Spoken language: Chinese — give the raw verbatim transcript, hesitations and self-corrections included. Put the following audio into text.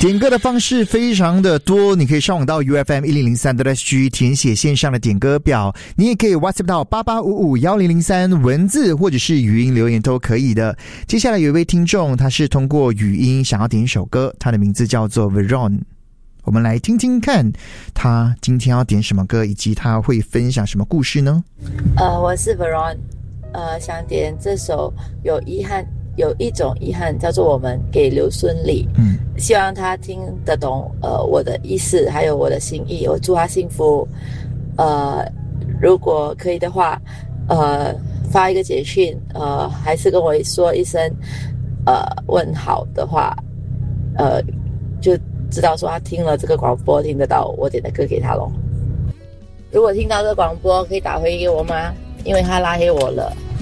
点歌的方式非常的多，你可以上网到 U F M 一零零三 点 S G 填写线上的点歌表，你也可以 WhatsApp 到八八五五一零零三文字或者是语音留言都可以的。接下来有一位听众，他是通过语音想要点一首歌，他的名字叫做 Veron， 我们来听听看他今天要点什么歌，以及他会分享什么故事呢？ 呃，我是 Veron， 呃，想点这首有遗憾。有一种遗憾叫做我们给刘孙俪，嗯，希望他听得懂呃我的意思还有我的心意，我祝他幸福。呃，如果可以的话，呃，发一个简讯，呃，还是跟我说一声呃问好的话，呃，就知道说他听了这个广播，听得到我点的歌给他咯。如果听到这个广播，可以打回给我吗？因为他拉黑我了。